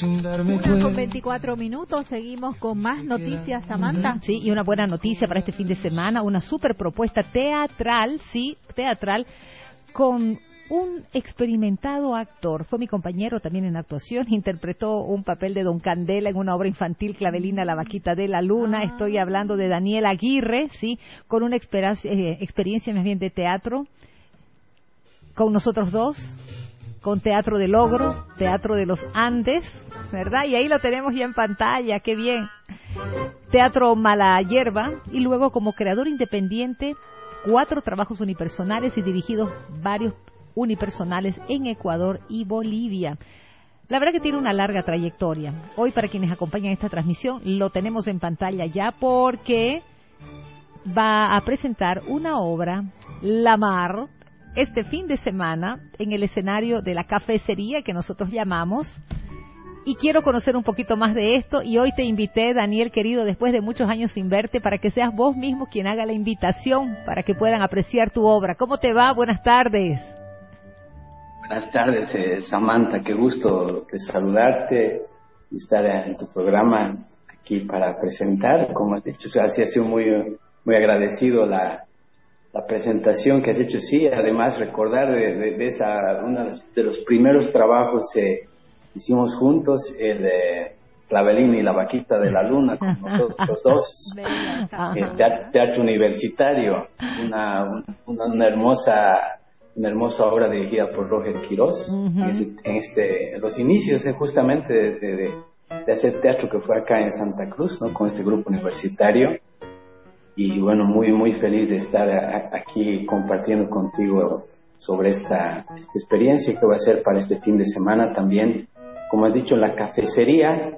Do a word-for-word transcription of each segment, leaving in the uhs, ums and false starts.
sin darme Una cuenta. con veinticuatro minutos, seguimos con más noticias, Samantha. Sí, y una buena noticia para este fin de semana, una super propuesta teatral, sí, teatral, con un experimentado actor. Fue mi compañero también en actuación, interpretó un papel de Don Candela en una obra infantil, Clavelina, la vaquita de la luna. Ah. Estoy hablando de Daniel Aguirre, sí, con una experiencia, eh, experiencia más bien de teatro, con nosotros dos, con Teatro del Ogro, Teatro de los Andes, ¿verdad? Y ahí lo tenemos ya en pantalla, qué bien. Teatro Mala Hierba, y luego como creador independiente, cuatro trabajos unipersonales y dirigidos varios unipersonales en Ecuador y Bolivia. La verdad que tiene una larga trayectoria. Hoy, para quienes acompañan esta transmisión, lo tenemos en pantalla ya porque va a presentar una obra, La Mar, este fin de semana en el escenario de la cafecería que nosotros llamamos. Y quiero conocer un poquito más de esto, y hoy te invité, Daniel querido, después de muchos años sin verte, para que seas vos mismo quien haga la invitación para que puedan apreciar tu obra. ¿Cómo te va? Buenas tardes. Buenas tardes, eh, Samantha, qué gusto de saludarte y estar en tu programa aquí para presentar. Como has dicho, así ha sido muy, muy agradecido la, la presentación que has hecho. Sí, además recordar de, de, de esa, uno de los, de los primeros trabajos eh, hicimos juntos, el de Clavelina y la vaquita de la luna, con nosotros dos, el teatro, teatro universitario, una, una, una hermosa una hermosa obra dirigida por Roger Quirós, uh-huh. en, ese, en, este, en los inicios eh, justamente de, de, de hacer teatro, que fue acá en Santa Cruz, ¿no? Con este grupo universitario. Y bueno, muy muy feliz de estar a, aquí compartiendo contigo sobre esta, esta experiencia que va a ser para este fin de semana también. Como has dicho, la cafecería,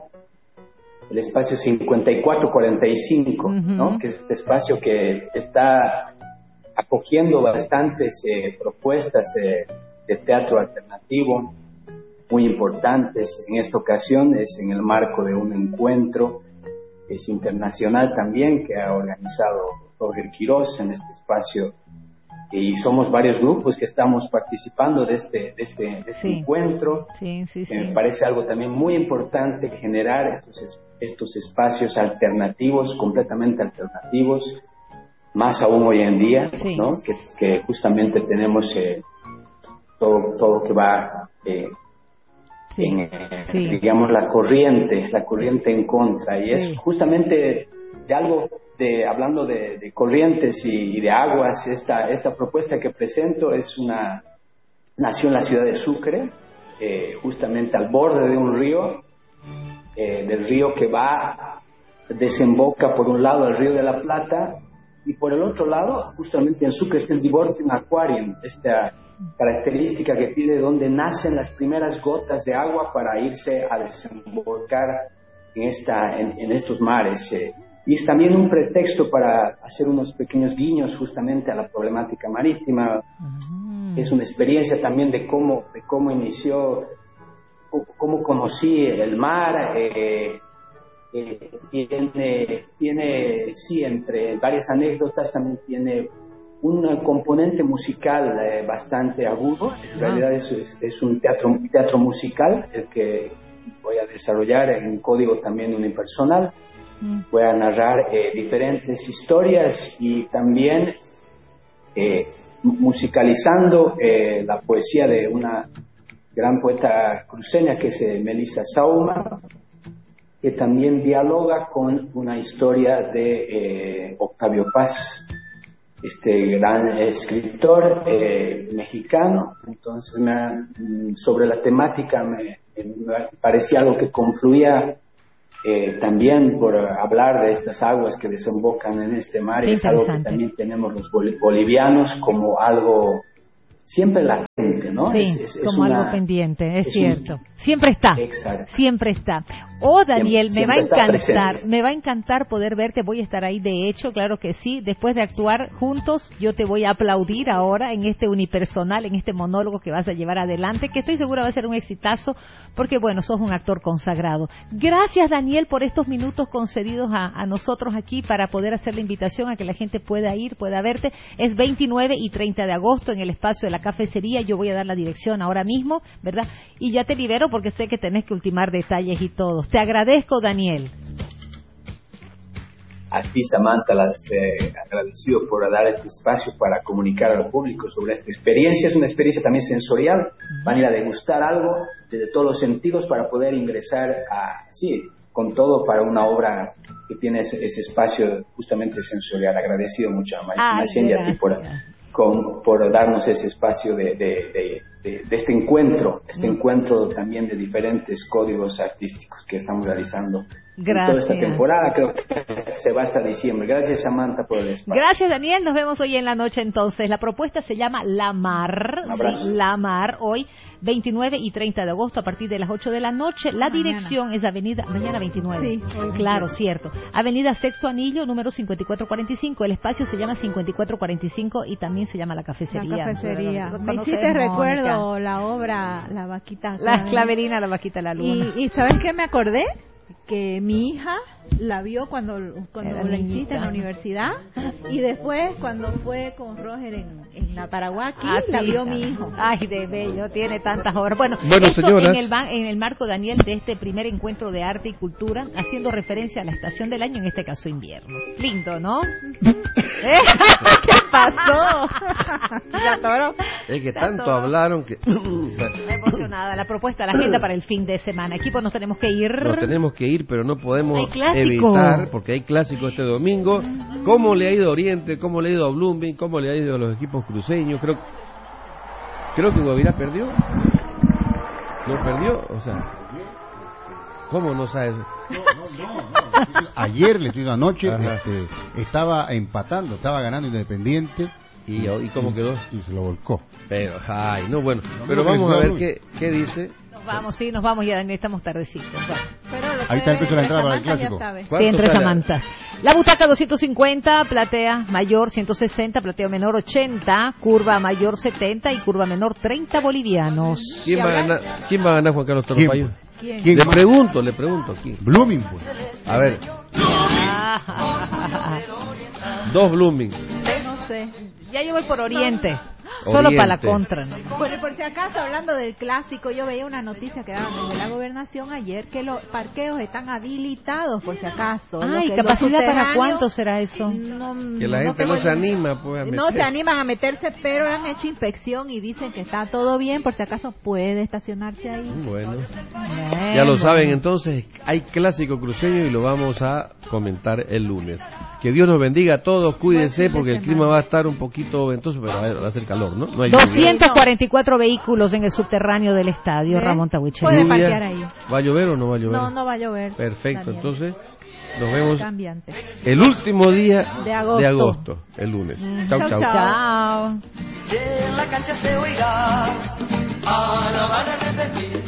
el espacio cincuenta y cuatro cuarenta y cinco, uh-huh. ¿no? Que es este espacio que está acogiendo bastantes eh, propuestas eh, de teatro alternativo muy importantes. En esta ocasión es en el marco de un encuentro, es internacional también, que ha organizado Roger Quirós en este espacio, y somos varios grupos que estamos participando de este, de este, de este sí. encuentro. Sí, sí, sí. Me parece algo también muy importante generar estos, estos espacios alternativos, completamente alternativos, más aún hoy en día, sí. ¿no? Que, que justamente tenemos eh, todo, todo que va, eh, sí. en, eh, sí. digamos, la corriente, la corriente en contra, y es sí. justamente de algo, de hablando de, de corrientes y, y de aguas. Esta, esta propuesta que presento es una, nació en la ciudad de Sucre, eh, justamente al borde de un río, eh, del río que va, desemboca por un lado al río de la Plata, y por el otro lado, justamente en Sucre, está el Divortium Aquarium, esta característica que tiene donde nacen las primeras gotas de agua para irse a desembocar en, esta, en, en estos mares. Eh. Y es también un pretexto para hacer unos pequeños guiños justamente a la problemática marítima. Mm. Es una experiencia también de cómo, de cómo inició, cómo conocí el mar. Eh, Eh, tiene, tiene, sí, entre varias anécdotas, también tiene un componente musical eh, bastante agudo. En realidad es, es, es un teatro, teatro musical, el que voy a desarrollar en código también unipersonal. Mm. Voy a narrar eh, diferentes historias y también eh, musicalizando eh, la poesía de una gran poeta cruceña que es eh, Melissa Sauma, que también dialoga con una historia de eh, Octavio Paz, este gran escritor eh, mexicano. Entonces, me, sobre la temática me, me parecía algo que confluía eh, también por hablar de estas aguas que desembocan en este mar, y es algo que también tenemos los bolivianos como algo siempre latente, ¿no? Sí, es, es, es como una, algo pendiente, es, es cierto. Un... Siempre está, Exacto. siempre está. Oh, Daniel, me va a encantar, presente. me va a encantar poder verte, voy a estar ahí, de hecho, claro que sí, después de actuar juntos, yo te voy a aplaudir ahora en este unipersonal, en este monólogo que vas a llevar adelante, que estoy segura va a ser un exitazo, porque bueno, sos un actor consagrado. Gracias, Daniel, por estos minutos concedidos a, a nosotros aquí para poder hacer la invitación a que la gente pueda ir, pueda verte. Es veintinueve y treinta de agosto en el espacio de la cafecería, yo voy a dar la dirección ahora mismo, ¿verdad? Y ya te libero porque sé que tenés que ultimar detalles y todo. Te agradezco, Daniel. A ti, Samantha, las eh, agradecido por dar este espacio para comunicar al público sobre esta experiencia. Es una experiencia también sensorial. Van a ir a degustar algo desde todos los sentidos para poder ingresar a, sí, con todo para una obra que tiene ese, ese espacio justamente sensorial. Agradecido mucho a María y a ti por, con, por darnos ese espacio de, de, de, de, de este encuentro, este mm. encuentro también de diferentes códigos artísticos que estamos realizando. Gracias. Toda esta temporada, creo que se va hasta diciembre. Gracias, Samantha, por el espacio. Gracias, Daniel. Nos vemos hoy en la noche, entonces. La propuesta se llama La Mar. Sí, La Mar, hoy, veintinueve y treinta de agosto, a partir de las ocho de la noche. La mañana. Dirección es Avenida... Mañana veintinueve. Sí. Claro, cierto. Avenida Sexto Anillo, número cincuenta y cuatro cuarenta y cinco. El espacio se llama cincuenta y cuatro cuarenta y cinco y también se llama La Cafecería. La Cafecería. Me hiciste recuerdo la obra La Vaquita. La Clavelina, La Vaquita, La Luna. ¿Y, y sabes qué me acordé? Que mi hija la vio cuando, cuando la hiciste en la universidad y después cuando fue con Roger en, en la Paraguaki, ah, la vio mi hijo. Ay, de bello, tiene tantas obras. Bueno, bueno esto señoras, en el, en el marco, Daniel, de este primer encuentro de arte y cultura, haciendo referencia a la estación del año, en este caso invierno. Lindo, ¿no? ¿Eh? ¿Qué pasó? ¿Ya toro? Es que tanto toro. hablaron que... Estoy emocionada. La propuesta, la agenda para el fin de semana. Equipo, nos tenemos que ir. Nos tenemos que ir, pero no podemos evitar, porque hay clásico este domingo. ¿Cómo le ha ido a Oriente? ¿Cómo le ha ido a Blooming? ¿Cómo le ha ido a los equipos cruceños? Creo, creo que Guavirá perdió. ¿No perdió? O sea, ¿cómo no sabes? No, no, no, no. Ayer, le estoy anoche, este, estaba empatando, estaba ganando Independiente. ¿Y, y cómo quedó? Y se lo volcó. Pero, ay, no, bueno, pero vamos a ver qué, qué dice. Nos vamos, sí, nos vamos, ya estamos tardecitos. Bueno. Pero ahí está el precio de la entrada para el clásico. Sí, entre Samantha. La butaca doscientos cincuenta, platea mayor ciento sesenta, platea menor ochenta, curva mayor setenta y curva menor treinta bolivianos. ¿Quién va a ganar, ¿quién va a ganar Juan Carlos Toropayo? ¿Quién? ¿Quién? Le pregunto, le pregunto. ¿Quién? Blooming, pues. A ver. Dos Blooming. No sé. Ya yo voy por Oriente. Solo para la contra, ¿no? Bueno, por si acaso, hablando del clásico, yo veía una noticia que daban desde la gobernación ayer que los parqueos están habilitados, por si acaso. Ay, ¿capacidad para cuánto será eso? No, que la gente no, no se anima, pues, a meterse. No se animan a meterse, pero han hecho inspección y dicen que está todo bien, por si acaso puede estacionarse ahí. Bueno, bien, ya lo saben, entonces, hay clásico cruceño y lo vamos a comentar el lunes. Que Dios nos bendiga a todos, cuídense, porque el clima va a estar un poquito ventoso, pero va a hacer calor, ¿no? No hay doscientos cuarenta y cuatro vehículos en el subterráneo del estadio, ¿Eh? Ramón Tahuiche. Puede parquear ahí. ¿Va a llover o no va a llover? No, no va a llover. Perfecto, Daniel. Entonces nos vemos Cambiante. el último día de agosto, de agosto el lunes. Mm. Chau, chau, chau. Chao. En la cancha se oirá a la bala repetir.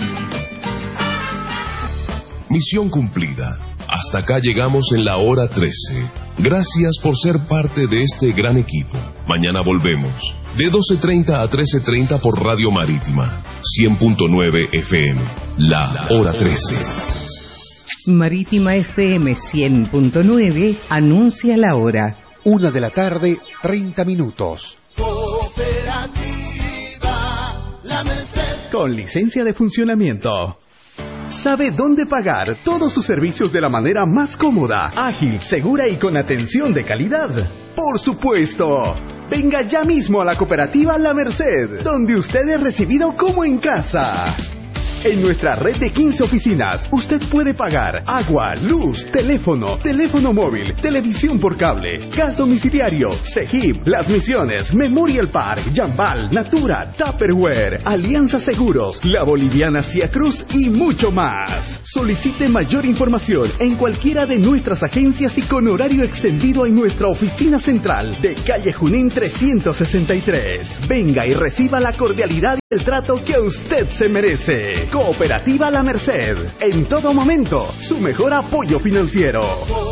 Misión cumplida. Hasta acá llegamos en la hora trece. Gracias por ser parte de este gran equipo. Mañana volvemos. De doce treinta a trece treinta por Radio Marítima. cien punto nueve F M. La hora trece. Marítima F M cien punto nueve anuncia la hora. Una de la tarde, treinta minutos. Cooperativa La Merced. Con licencia de funcionamiento. Sabe dónde pagar todos sus servicios de la manera más cómoda, ágil, segura y con atención de calidad. ¡Por supuesto! Venga ya mismo a la cooperativa La Merced, donde usted es recibido como en casa. En nuestra red de quince oficinas, usted puede pagar agua, luz, teléfono, teléfono móvil, televisión por cable, gas domiciliario, Cegip, Las Misiones, Memorial Park, Jambal, Natura, Tupperware, Alianza Seguros, La Boliviana Cia Cruz y mucho más. Solicite mayor información en cualquiera de nuestras agencias y con horario extendido en nuestra oficina central de calle Junín trescientos sesenta y tres. Venga y reciba la cordialidad y el trato que usted se merece. Cooperativa La Merced. En todo momento, su mejor apoyo financiero.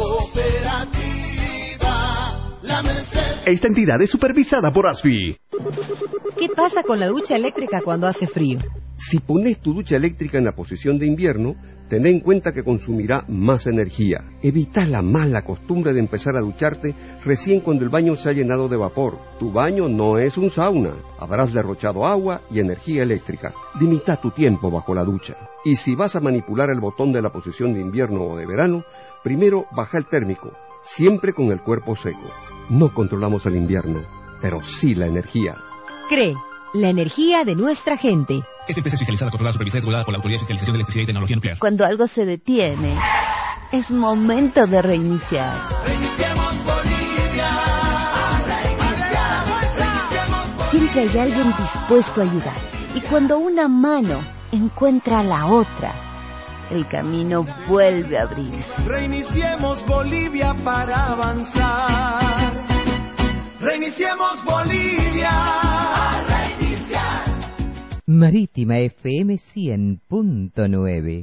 Cooperativa La Merced. Esta entidad es supervisada por A S F I. ¿Qué pasa con la ducha eléctrica cuando hace frío? Si pones tu ducha eléctrica en la posición de invierno, ten en cuenta que consumirá más energía. Evita la mala costumbre de empezar a ducharte recién cuando el baño se ha llenado de vapor. Tu baño no es un sauna. Habrás derrochado agua y energía eléctrica. Limita tu tiempo bajo la ducha. Y si vas a manipular el botón de la posición de invierno o de verano, primero baja el térmico, siempre con el cuerpo seco. No controlamos el invierno, pero sí la energía. CRE, la energía de nuestra gente. Esta empresa es fiscalizada, controlada, supervisada y regulada por la Autoridad de Fiscalización de Electricidad y Tecnología Nuclear. Cuando algo se detiene, es momento de reiniciar. Reiniciemos Bolivia. Reiniciamos, reiniciamos Siempre hay alguien dispuesto a ayudar. Y cuando una mano encuentra a la otra, el camino vuelve a abrirse. Reiniciemos Bolivia para avanzar. Reiniciemos Bolivia. Reiniciar. Marítima F M cien punto nueve.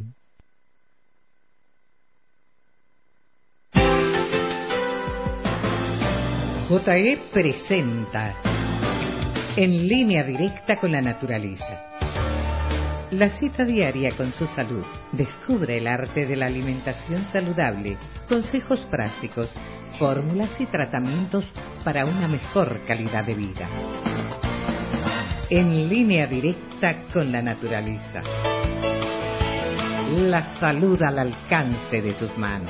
J E presenta En línea directa con la naturaleza. La cita diaria con su salud. Descubre el arte de la alimentación saludable, consejos prácticos, fórmulas y tratamientos para una mejor calidad de vida. En línea directa con la naturaleza. La salud al alcance de tus manos.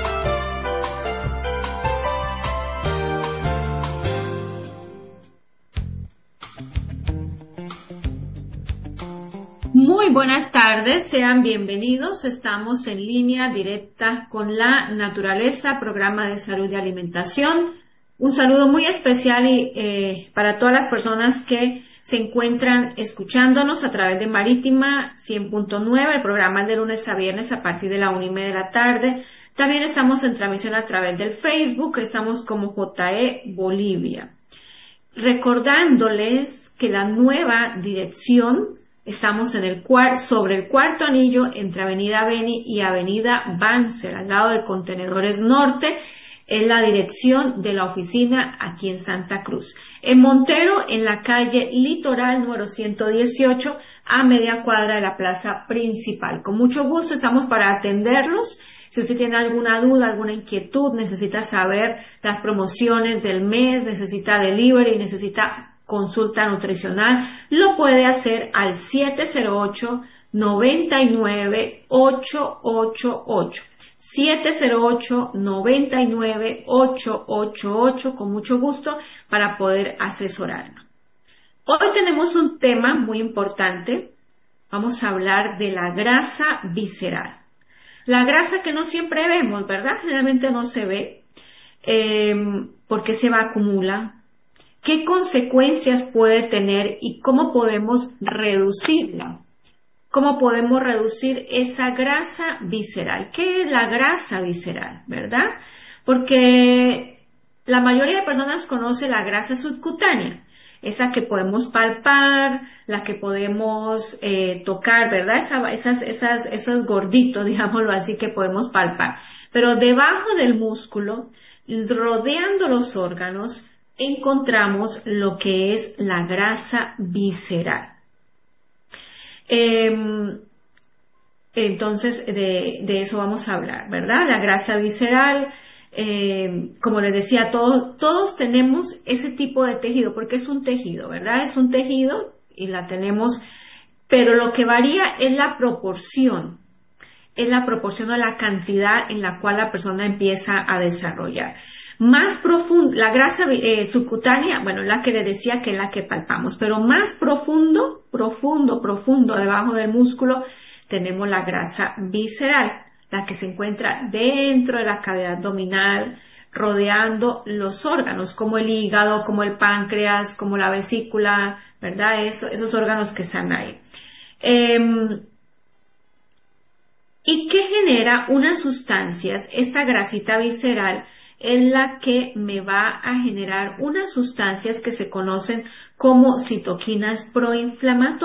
Muy buenas tardes, sean bienvenidos. Estamos en línea directa con la naturaleza, programa de salud y alimentación. Un saludo muy especial y, eh, para todas las personas que se encuentran escuchándonos a través de Marítima cien punto nueve, el programa es de lunes a viernes a partir de la una y media de la tarde. También estamos en transmisión a través del Facebook, estamos como J E Bolivia. Recordándoles que la nueva dirección, estamos en el cuar- sobre el cuarto anillo entre Avenida Beni y Avenida Banzer, al lado de Contenedores Norte, es la dirección de la oficina aquí en Santa Cruz. En Montero, en la calle Litoral número ciento dieciocho, a media cuadra de la plaza principal. Con mucho gusto estamos para atenderlos. Si usted tiene alguna duda, alguna inquietud, necesita saber las promociones del mes, necesita delivery, necesita consulta nutricional, lo puede hacer al siete cero ocho, nueve nueve, ocho ocho ocho. siete cero ocho, nueve nueve, ocho ocho ocho, con mucho gusto para poder asesorarnos. Hoy tenemos un tema muy importante. Vamos a hablar de la grasa visceral. La grasa que no siempre vemos, ¿verdad? Generalmente no se ve. Eh, ¿Por qué se va a acumular? ¿Qué consecuencias puede tener y cómo podemos reducirla? ¿Cómo podemos reducir esa grasa visceral? ¿Qué es la grasa visceral, verdad? Porque la mayoría de personas conoce la grasa subcutánea, esa que podemos palpar, la que podemos eh, tocar, ¿verdad? Esa, esas, esas, esos gorditos, digámoslo así, que podemos palpar. Pero debajo del músculo, rodeando los órganos, encontramos lo que es la grasa visceral. Eh, entonces, de, de eso vamos a hablar, ¿verdad? La grasa visceral, eh, como les decía, todos, todos tenemos ese tipo de tejido, porque es un tejido, ¿verdad? Es un tejido y la tenemos, pero lo que varía es la proporción, es la proporción de la cantidad en la cual la persona empieza a desarrollar. Más profundo, la grasa eh, subcutánea, bueno, la que le decía que es la que palpamos, pero más profundo, profundo, profundo debajo del músculo, tenemos la grasa visceral, la que se encuentra dentro de la cavidad abdominal, rodeando los órganos, como el hígado, como el páncreas, como la vesícula, ¿verdad? Eso, esos órganos que están ahí. Eh, y que genera unas sustancias, esta grasita visceral es la que me va a generar unas sustancias que se conocen como citoquinas proinflamatorias.